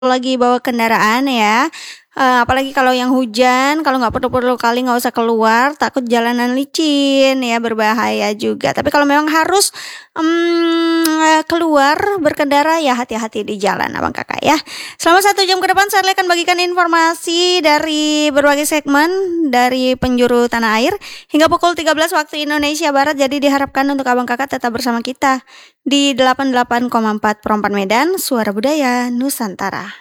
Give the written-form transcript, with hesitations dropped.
lagi bawa kendaraan ya, apalagi kalau yang hujan, kalau nggak perlu-perlu kali nggak usah keluar, takut jalanan licin ya, berbahaya juga. Tapi kalau memang harus, keluar berkendara ya hati-hati di jalan Abang Kakak ya. Selama 1 jam ke depan saya akan bagikan informasi dari berbagai segmen dari penjuru tanah air hingga pukul 13 waktu Indonesia Barat. Jadi diharapkan untuk Abang Kakak tetap bersama kita di 88,4 Perempat Medan, Suara Budaya Nusantara.